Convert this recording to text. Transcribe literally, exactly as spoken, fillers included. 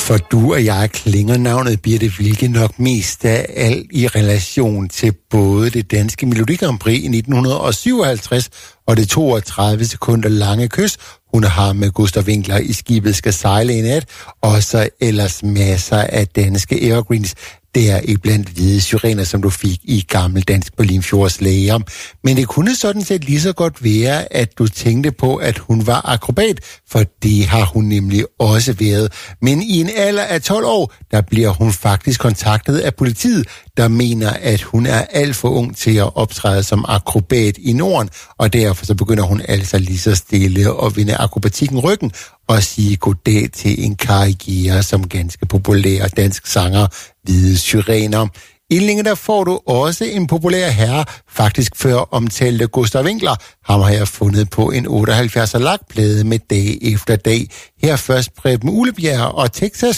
For du og jeg klinger navnet Birthe Wilke nok mest af alt i relation til både det danske Melodi Grand Prix i nitten syvoghalvtreds og det toogtredive sekunder lange kys, hun har med Gustav Winckler i Skibet skal sejle i nat, og så ellers masser af danske evergreens. Det er iblandt Hvide Syrener, som du fik i gammel dansk på Limfjords Læger. Men det kunne sådan set lige så godt være, at du tænkte på, at hun var akrobat, for det har hun nemlig også været. Men i en alder af tolv år, der bliver hun faktisk kontaktet af politiet, der mener, at hun er alt for ung til at optræde som akrobat i Norden, og derfor så begynder hun altså lige så stille at vinde akrobatikken ryggen og sige goddag til en karriere som ganske populær dansk sanger, Hvide Syrener. I linje der får du også en populær herre, faktisk før omtalte Gustav Winckler. Ham har jeg fundet på en otteoghalvfjerdser lakplade med dag efter dag. Her først Preben Uglebjerg og Texas